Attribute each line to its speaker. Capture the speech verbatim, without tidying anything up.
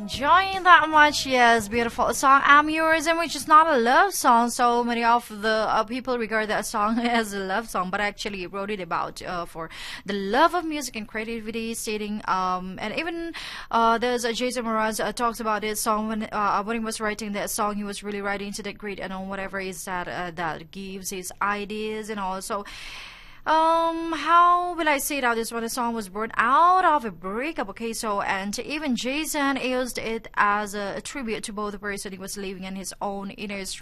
Speaker 1: enjoying that much. Yes, beautiful song. I'm Yours, and which is not a love song. So many of the uh, people regard that song as a love song, but I actually wrote it about uh, for the love of music and creativity, stating um and even uh there's uh, Jason Mraz uh, talks about this song when uh, when he was writing that song, he was really writing to that great and on whatever is that uh, that gives his ideas and also. Um, how will I say it out? This one, the song was born out of a breakup. Okay, so and even Jason used it as a, a tribute to both the person he was living in his own inner